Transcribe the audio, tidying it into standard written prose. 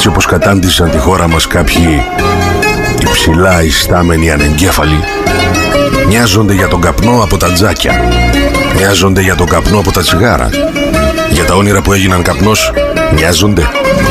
Έτσι όπως κατάντησαν τη χώρα μας κάποιοι υψηλά ιστάμενοι ανεγκέφαλοι, νοιάζονται για τον καπνό από τα τζάκια, νοιάζονται για τον καπνό από τα τσιγάρα, για τα όνειρα που έγιναν καπνός, νοιάζονται.